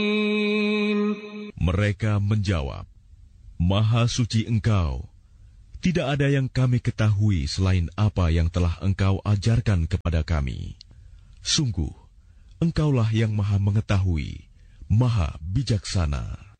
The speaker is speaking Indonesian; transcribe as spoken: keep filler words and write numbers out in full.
Mereka menjawab, Maha suci Engkau, tidak ada yang kami ketahui selain apa yang telah Engkau ajarkan kepada kami. Sungguh, Engkaulah yang Maha mengetahui, Maha bijaksana.